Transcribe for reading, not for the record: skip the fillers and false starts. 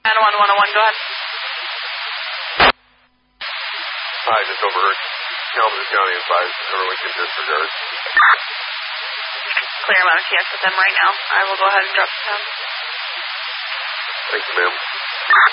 901-101, go ahead. Hi, just overheard. Kalamazoo County advised Lincoln disregard. Clear, I'm on TS with them right now. I will go ahead and drop the sound. Thank you, ma'am.